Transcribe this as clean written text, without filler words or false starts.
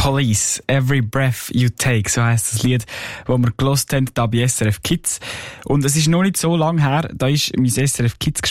Police, Every Breath You Take, so heisst das Lied, das wir gehört haben, da bei SRF Kids. Und es ist noch nicht so lange her, da ist mein SRF Kids